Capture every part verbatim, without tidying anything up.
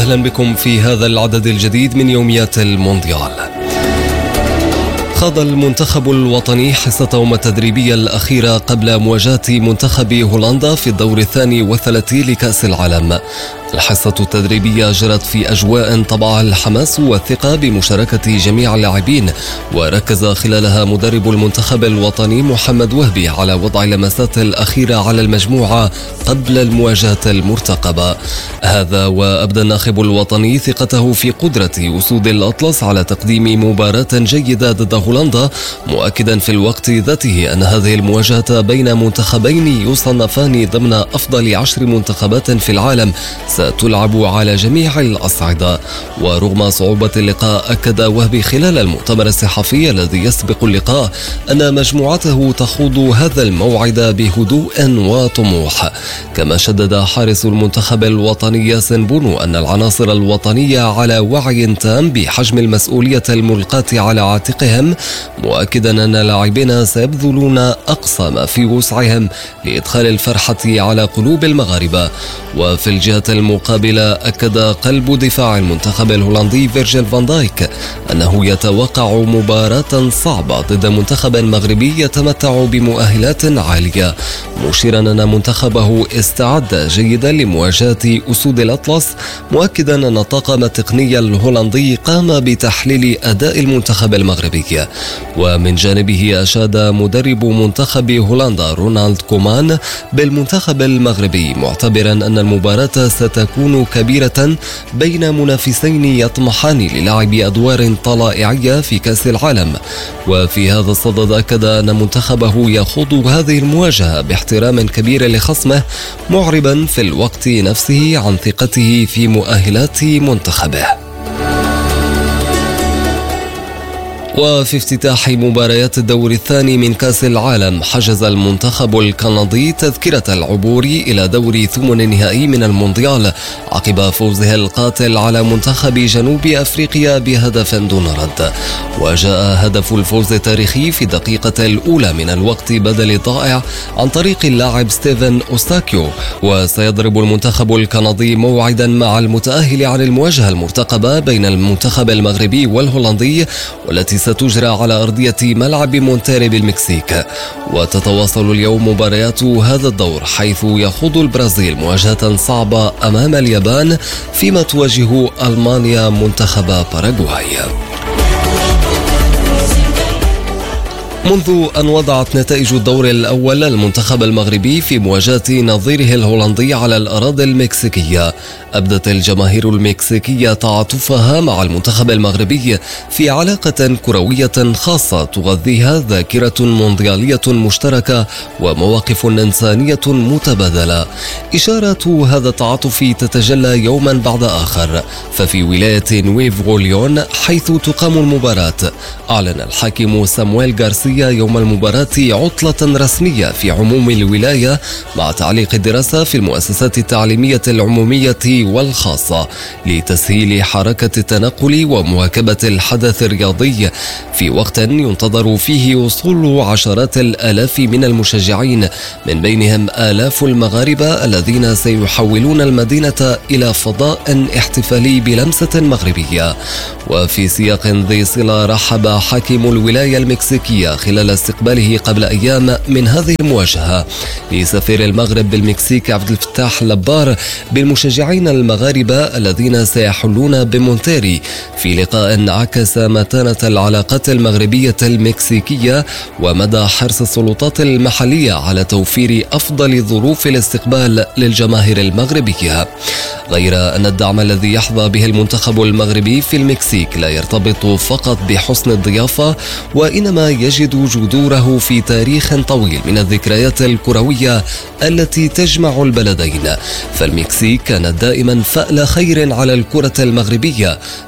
أهلا بكم في هذا العدد الجديد من يوميات المونديال. خاض المنتخب الوطني حصتهم التدريبية الأخيرة قبل مواجهة منتخب هولندا في الدور الثاني والثلاثين لكأس العالم. الحصة التدريبية جرت في أجواء طبعها الحماس والثقة بمشاركة جميع اللاعبين، وركز خلالها مدرب المنتخب الوطني محمد وهبي على وضع اللمسات الأخيرة على المجموعة قبل المواجهة المرتقبة. هذا وأبدى الناخب الوطني ثقته في قدرة أسود الأطلس على تقديم مباراة جيدة ضد هولندا، مؤكدا في الوقت ذاته أن هذه المواجهة بين منتخبين يصنفان ضمن أفضل عشر منتخبات في العالم ستلعب على جميع الأصعدة. ورغم صعوبة اللقاء، أكد وهبي خلال المؤتمر الصحفي الذي يسبق اللقاء أن مجموعته تخوض هذا الموعد بهدوء وطموح. كما شدد حارس المنتخب الوطني ياسين بونو أن العناصر الوطنية على وعي تام بحجم المسؤولية الملقاة على عاتقهم، مؤكدا أن اللاعبين سيبذلون أقصى ما في وسعهم لإدخال الفرحة على قلوب المغاربة. وفي الجهة المقابلة، أكد قلب دفاع المنتخب الهولندي فيرجيل فان دايك أنه يتوقع مباراة صعبة ضد منتخب مغربي يتمتع بمؤهلات عالية، مشيرا أن منتخبه استعد جيدا لمواجهة أسود الأطلس، مؤكدا أن الطاقم التقني الهولندي قام بتحليل أداء المنتخب المغربي. ومن جانبه أشاد مدرب منتخب هولندا رونالد كومان بالمنتخب المغربي، معتبرا أن المباراة ستكون كبيرة بين منافسين يطمحان للعب أدوار طلائعية في كأس العالم. وفي هذا الصدد أكد أن منتخبه يخوض هذه المواجهة باحترام كبير لخصمه، معربا في الوقت نفسه عن ثقته في مؤهلات منتخبه. وفي افتتاح مباريات الدور الثاني من كأس العالم، حجز المنتخب الكندي تذكرة العبور إلى دور ثمن النهائي من المونديال عقب فوزه القاتل على منتخب جنوب أفريقيا بهدف دون رد. وجاء هدف الفوز التاريخي في الدقيقة الأولى من الوقت بدل ضائع عن طريق اللاعب ستيفن أوستاكيو. وسيضرب المنتخب الكندي موعدا مع المتأهل عن المواجهة المرتقبة بين المنتخب المغربي والهولندي، والتي ستجرى على أرضية ملعب مونتيري بالمكسيك. وتتواصل اليوم مباريات هذا الدور، حيث يخوض البرازيل مواجهة صعبة أمام اليابان، فيما تواجه ألمانيا منتخب باراغواي. منذ أن وضعت نتائج الدور الأول المنتخب المغربي في مواجهة نظيره الهولندي على الأراضي المكسيكية، أبدت الجماهير المكسيكية تعاطفها مع المنتخب المغربي في علاقة كروية خاصة تغذيها ذاكرة مونديالية مشتركة ومواقف إنسانية متبادلة. إشارة هذا التعاطف تتجلى يوما بعد آخر، ففي ولاية نويفو ليون حيث تقام المباراة، أعلن الحاكم سامويل غارسيا يوم المباراة عطلة رسمية في عموم الولاية، مع تعليق الدراسة في المؤسسات التعليمية العمومية والخاصة لتسهيل حركة التنقل ومواكبة الحدث الرياضي، في وقت ينتظر فيه وصول عشرات الآلاف من المشجعين، من بينهم آلاف المغاربة الذين سيحولون المدينة إلى فضاء احتفالي بلمسة مغربية. وفي سياق ذي صلة، رحب حاكم الولاية المكسيكية خلال استقباله قبل أيام من هذه المواجهة لسفير المغرب بالمكسيك عبد الفتاح لبار بالمشجعين المغاربة الذين سيحلون بمونتيري، في لقاء عكس متانة العلاقات المغربية المكسيكية ومدى حرص السلطات المحلية على توفير أفضل ظروف الاستقبال للجماهير المغربية. غير أن الدعم الذي يحظى به المنتخب المغربي في المكسيك لا يرتبط فقط بحسن الضيافة، وإنما يجد جذوره في تاريخ طويل من الذكريات الكروية التي تجمع البلدين. فالمكسيك كانت دائما فأل خير على الكرة المغربية،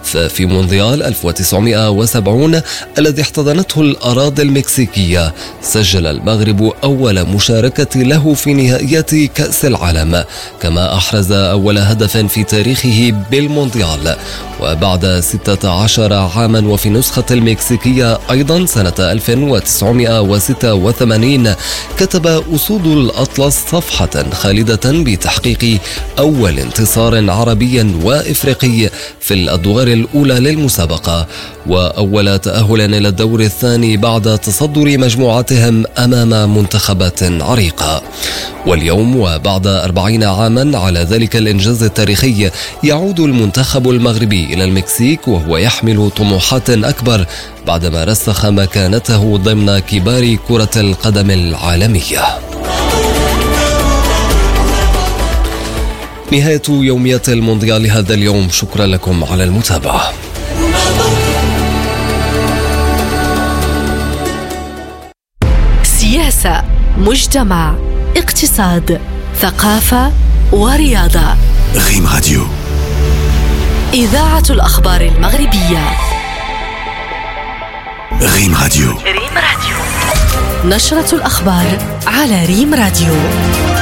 ففي مونديال ألف وتسعمائة وسبعين الذي احتضنته الأراضي المكسيكية سجل المغرب أول مشاركة له في نهائيات كأس العالم، كما أحرز أول هدف في تاريخه بالمونديال. وبعد ستة عشر عاما وفي نسخة المكسيكية أيضا سنة ألف وتسعمائة وستة وثمانين كتب أسود الأطلس صفحة خالدة بتحقيق أول انتصار عربي وإفريقي في الأدوار الأولى للمسابقة، وأول تأهل إلى الدور الثاني بعد تصدر مجموعتهم أمام منتخبات عريقة. واليوم وبعد أربعين عاما على ذلك الإنجاز التاريخي يعود المنتخب المغربي إلى المكسيك وهو يحمل طموحات أكبر بعدما رسخ مكانته ضمن كبار كرة القدم العالمية. نهاية يوميات المونديال هذا اليوم، شكرا لكم على المتابعة. سياسة، مجتمع، اقتصاد، ثقافة ورياضة. ريم راديو، إذاعة الأخبار المغربية. ريم راديو. ريم راديو، نشرة الأخبار على ريم راديو.